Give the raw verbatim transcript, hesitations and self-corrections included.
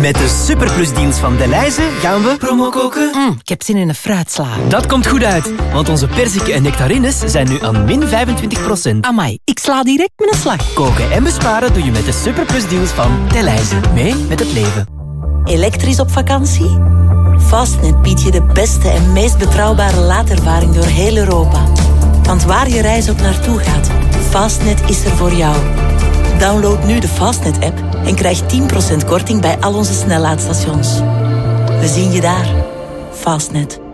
Met de Superplus-deals van Delhaize gaan we promo koken. Mm, ik heb zin in een fruitsla. Dat komt goed uit, want onze perziken en nectarines zijn nu aan min vijfentwintig procent. Amai, ik sla direct met een slag. Koken en besparen doe je met de Superplus-deals van Delhaize. Mee met het leven. Elektrisch op vakantie? Fastnet biedt je de beste en meest betrouwbare laadervaring door heel Europa. Want waar je reis ook naartoe gaat, Fastnet is er voor jou. Download nu de Fastnet-app en krijg tien procent korting bij al onze snellaadstations. We zien je daar. Fastnet.